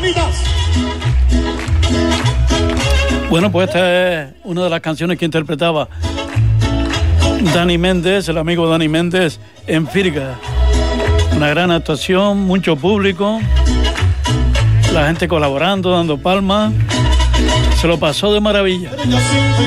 Bueno, pues esta es una de las canciones que interpretaba Dani Méndez, el amigo Dani Méndez, en Firga. Una gran actuación, mucho público, la gente colaborando, dando palmas. Se lo pasó de maravilla.